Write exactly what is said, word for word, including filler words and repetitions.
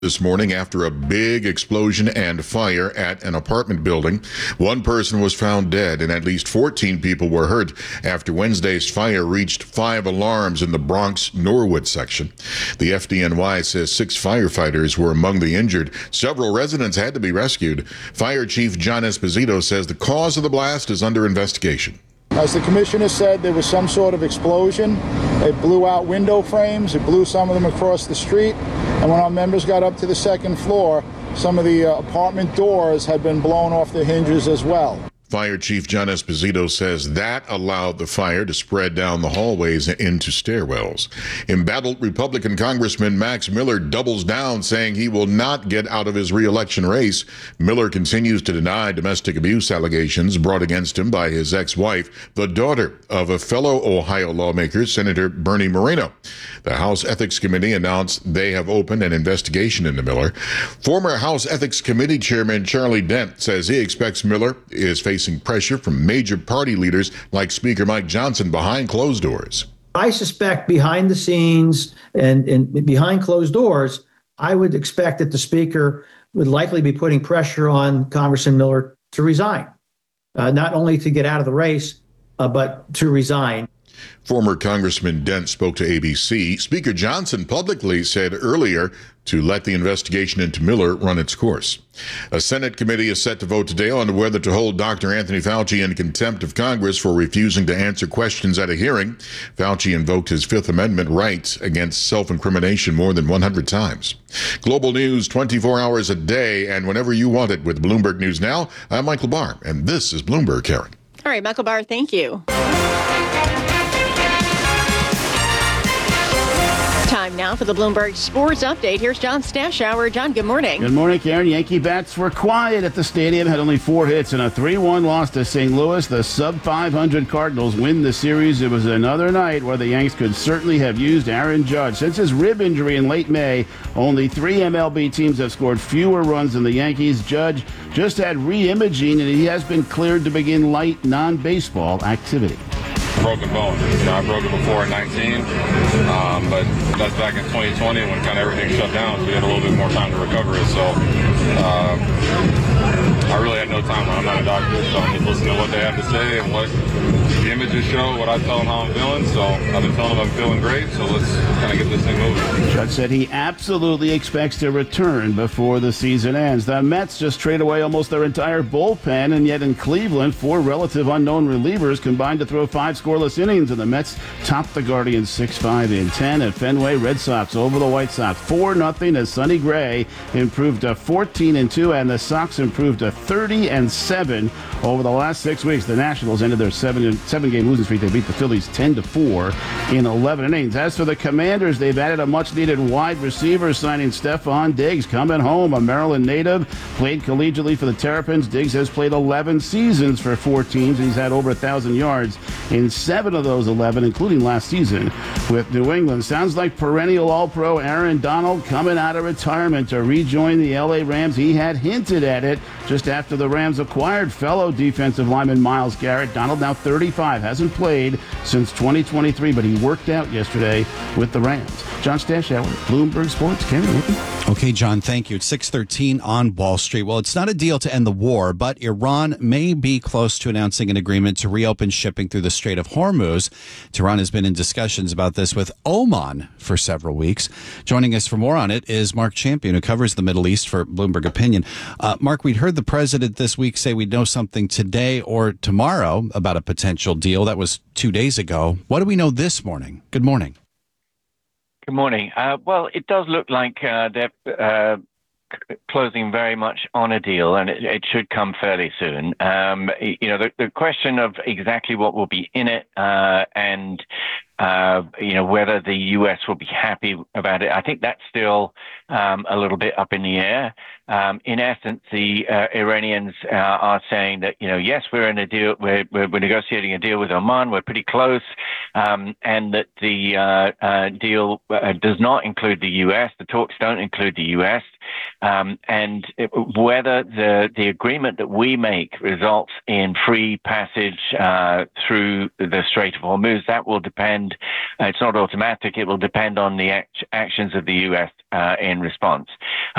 This morning after a big explosion and fire at an apartment building. One person was found dead and at least fourteen people were hurt after Wednesday's fire reached five alarms in the Bronx Norwood section. The F D N Y says six firefighters were among the injured. Several residents had to be rescued. Fire Chief John Esposito says the cause of the blast is under investigation. As the commissioner said, there was some sort of explosion. It blew out window frames. It blew some of them across the street. And when our members got up to the second floor, some of the uh, apartment doors had been blown off the hinges as well. Fire Chief John Esposito says that allowed the fire to spread down the hallways and into stairwells. Embattled Republican Congressman Max Miller doubles down, saying he will not get out of his re-election race. Miller continues to deny domestic abuse allegations brought against him by his ex-wife, the daughter of a fellow Ohio lawmaker, Senator Bernie Moreno. The House Ethics Committee announced they have opened an investigation into Miller. Former House Ethics Committee Chairman Charlie Dent says he expects Miller is facing pressure from major party leaders like Speaker Mike Johnson behind closed doors. I suspect behind the scenes and, and behind closed doors, I would expect that the Speaker would likely be putting pressure on Congressman Miller to resign, uh, not only to get out of the race, uh, but to resign. Former Congressman Dent spoke to A B C. Speaker Johnson publicly said earlier to let the investigation into Miller run its course. A Senate committee is set to vote today on whether to hold Doctor Anthony Fauci in contempt of Congress for refusing to answer questions at a hearing. Fauci invoked his Fifth Amendment rights against self-incrimination more than one hundred times. Global news twenty-four hours a day and whenever you want it with Bloomberg News Now. I'm Michael Barr, and this is Bloomberg, Karen. All right, Michael Barr, thank you. Time now for the Bloomberg Sports Update. Here's John Stashower. John, good morning. Good morning, Karen. Yankee bats were quiet at the stadium, had only four hits and a three one loss to Saint Louis. The sub five hundred Cardinals win the series. It was another night where the Yanks could certainly have used Aaron Judge. Since his rib injury in late May, only three M L B teams have scored fewer runs than the Yankees. Judge just had re-imaging, and he has been cleared to begin light non-baseball activity. Broken bone. You know, I broke it before in nineteen, um, but that's back in twenty twenty when kind of everything shut down, so we had a little bit more time to recover it. So uh, I really had no time. I'm not a doctor, so I'm just listening to what they have to say and what the images show, what I tell them how I'm feeling. So I've been telling them I'm feeling great, so let's kind of get this thing moving. Judge said he absolutely expects to return before the season ends. The Mets just trade away almost their entire bullpen, and yet in Cleveland, four relative unknown relievers combined to throw five scoreless innings, and the Mets topped the Guardians six five in ten at Fenway. Red Sox over the White Sox four nothing as Sonny Gray improved to fourteen and two, and the Sox improved to thirty and seven over the last six weeks. The Nationals ended their seven seven game losing streak. They beat the Phillies ten to four in eleven innings. As for the Commanders, they've added a much needed wide receiver, signing Stephon Diggs, coming home, a Maryland native, played collegiately for the Terrapins. Diggs has played eleven seasons for four teams, and he's had over a thousand yards in seven of those eleven, including last season with New England. Sounds like perennial All-Pro Aaron Donald coming out of retirement to rejoin the L A Rams. He had hinted at it just after the Rams acquired fellow defensive lineman Myles Garrett. Donald, now thirty-five, hasn't played since twenty twenty-three, but he worked out yesterday with the Rams. John Stashower, Bloomberg Sports. Karen, okay, John, thank you. It's six thirteen on Wall Street. Well, it's not a deal to end the war, but Iran may be close to announcing an agreement to reopen shipping through the Strait of Hormuz. Tehran has been in discussions about this with Oman for several weeks. Joining us for more on it is Mark Champion, who covers the Middle East for Bloomberg Opinion. Uh, Mark, we'd heard the president this week say we'd know something today or tomorrow about a potential deal. That was two days ago. What do we know this morning? Good morning. Good morning. Uh, well, it does look like uh, they're uh, c- closing very much on a deal, and it, it should come fairly soon. Um, you know, the, the question of exactly what will be in it uh, and Uh, you know, whether the U S will be happy about it, I think that's still um, a little bit up in the air. Um, in essence, the uh, Iranians uh, are saying that, you know, yes, we're in a deal, we're, we're, we're negotiating a deal with Oman, we're pretty close, um, and that the uh, uh, deal uh, does not include the U S, the talks don't include the U S, Um, and it, whether the, the agreement that we make results in free passage uh, through the Strait of Hormuz, that will depend. Uh, it's not automatic. It will depend on the act- actions of the U S uh, in response.